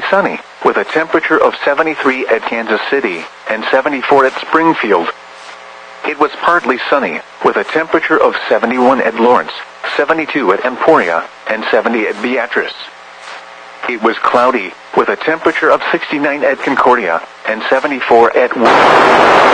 sunny, with a temperature of 73 at Kansas City, and 74 at Springfield. It was partly sunny, with a temperature of 71 at Lawrence, 72 at Emporia, and 70 at Beatrice. It was cloudy, with a temperature of 69 at Concordia, and 74 at